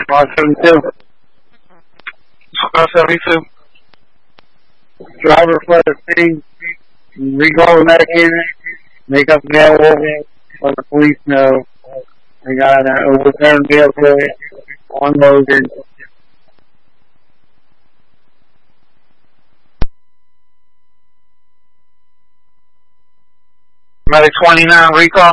572. 572. Driver fled the scene. Recall the medic in it. Make up available. Let the police know. They got an overturned vehicle. Unloaded. Medic 29, recall.